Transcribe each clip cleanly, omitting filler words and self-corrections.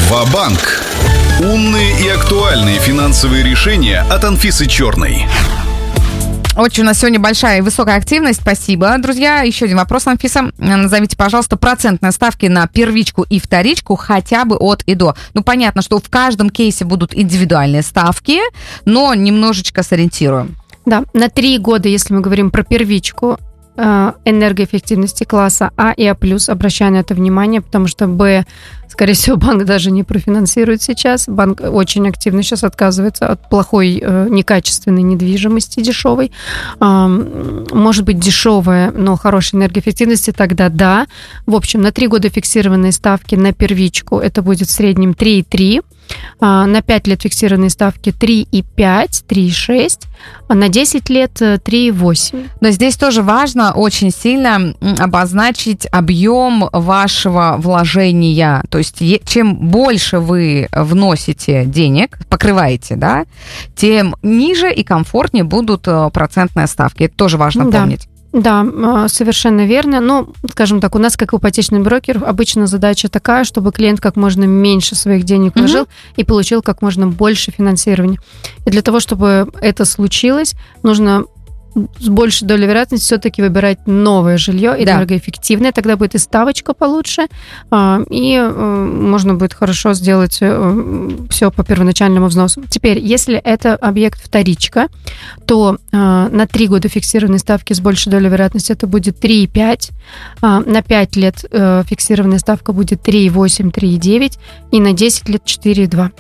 Ва-банк. Умные и актуальные финансовые решения от Анфисы Черной. Очень у нас сегодня большая и высокая активность. Спасибо, друзья. Еще один вопрос, Анфиса. Назовите, пожалуйста, процентные ставки на первичку и вторичку хотя бы от и до. Ну, понятно, что в каждом кейсе будут индивидуальные ставки, но немножечко сориентируем. Да, на 3 года, если мы говорим про первичку, энергоэффективности класса А и А+, обращаю на это внимание, потому что Б, скорее всего, банк даже не профинансирует сейчас. Банк очень активно сейчас отказывается от плохой, некачественной недвижимости дешевой. Может быть, дешевая, но хорошей энергоэффективности, тогда да. В общем, на 3 года фиксированные ставки на первичку, это будет в среднем 3,3. На 5 лет фиксированные ставки 3,5, 3,6, а на 10 лет 3,8. Но здесь тоже важно очень сильно обозначить объем вашего вложения. То есть чем больше вы вносите денег, покрываете, да, тем ниже и комфортнее будут процентные ставки. Это тоже важно помнить. Да, совершенно верно. Но, скажем так, у нас, как ипотечный брокер, обычно задача такая, чтобы клиент как можно меньше своих денег вложил и получил как можно больше финансирования. И для того, чтобы это случилось, нужно с большей долей вероятности все-таки выбирать новое жилье, энергоэффективное, тогда будет и ставочка получше, и можно будет хорошо сделать все по первоначальному взносу. Теперь, если это объект вторичка, то на 3 года фиксированные ставки с большей долей вероятности это будет 3,5, на 5 лет фиксированная ставка будет 3,8, 3,9, и на 10 лет 4,2.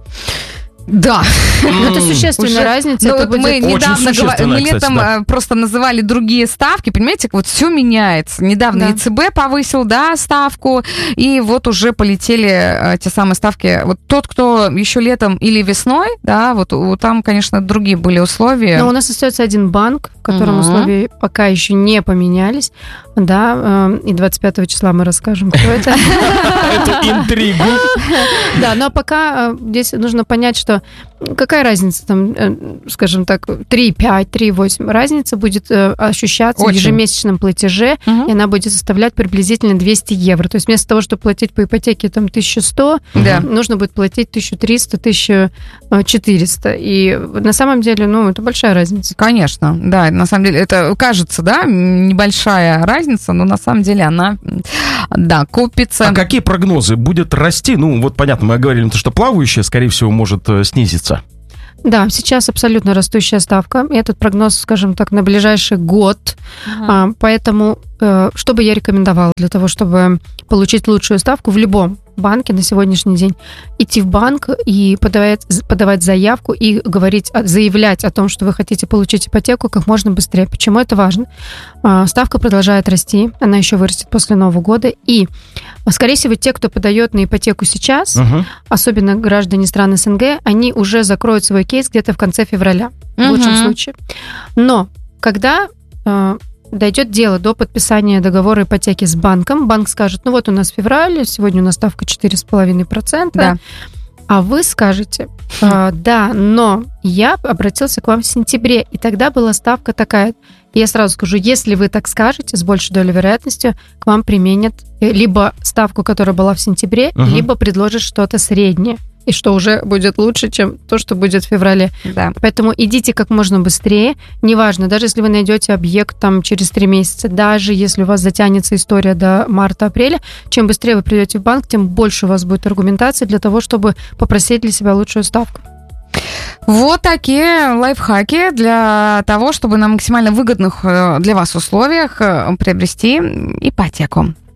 Да. Это существенная разница. Это будет мы недавно мы летом просто называли другие ставки. Понимаете, вот все меняется. Недавно ЕЦБ повысил, ставку, и вот уже полетели те самые ставки. Вот тот, кто еще летом или весной, вот там, конечно, другие были условия. Но у нас остается один банк, в котором условия пока еще не поменялись. Да, и 25 числа мы расскажем, кто это. Это интригу. Да, но пока здесь нужно понять, что какая разница, там, скажем так, 3,5, 3,8. Разница будет ощущаться в ежемесячном платеже, и она будет составлять приблизительно 200 евро. То есть вместо того, чтобы платить по ипотеке там 1100, нужно будет платить 1300, 1400. И на самом деле, это большая разница. Конечно, да, на самом деле, это кажется, небольшая разница, но на самом деле она, купится. А какие прогнозы? Будет расти? Понятно, мы говорили, что плавающая, скорее всего, может снизиться. Да, сейчас абсолютно растущая ставка. Этот прогноз, скажем так, на ближайший год. Поэтому, что бы я рекомендовала для того, чтобы получить лучшую ставку в любом банке на сегодняшний день, идти в банк и подавать заявку и заявлять о том, что вы хотите получить ипотеку как можно быстрее. Почему это важно? Ставка продолжает расти, она еще вырастет после Нового года, и, скорее всего, те, кто подает на ипотеку сейчас, особенно граждане стран СНГ, они уже закроют свой кейс где-то в конце февраля, в лучшем случае. Но когда дойдет дело до подписания договора ипотеки с банком, банк скажет, у нас февраль, сегодня у нас ставка 4,5%, а вы скажете, но я обратился к вам в сентябре, и тогда была ставка такая. Я сразу скажу, если вы так скажете, с большей долей вероятности к вам применят либо ставку, которая была в сентябре, либо предложат что-то среднее, и что уже будет лучше, чем то, что будет в феврале. Да. Поэтому идите как можно быстрее. Неважно, даже если вы найдете объект через 3 месяца, даже если у вас затянется история до марта-апреля, чем быстрее вы придете в банк, тем больше у вас будет аргументации для того, чтобы попросить для себя лучшую ставку. Вот такие лайфхаки для того, чтобы на максимально выгодных для вас условиях приобрести ипотеку.